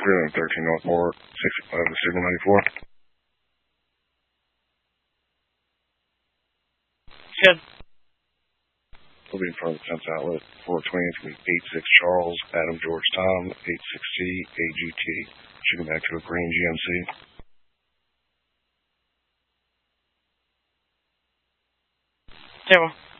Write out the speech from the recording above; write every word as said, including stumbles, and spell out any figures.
Reeling thirteen oh four, sixty-five to Signal ninety-four. Good. We'll be in front of the fence outlet. four twenty, it's going to be eight six Charles, Adam George Tom, eight six C, A G T. Should go back to a green G M C. Zero.